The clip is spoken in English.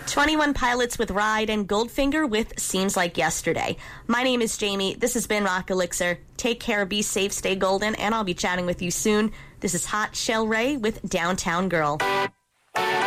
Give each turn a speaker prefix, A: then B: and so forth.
A: 21 Pilots with Ride and Goldfinger with Seems Like Yesterday. My name is Jamie. This has been Rock Elixir. Take care, be safe, stay golden, and I'll be chatting with you soon. This is Hot Shell Ray with Downtown Girl.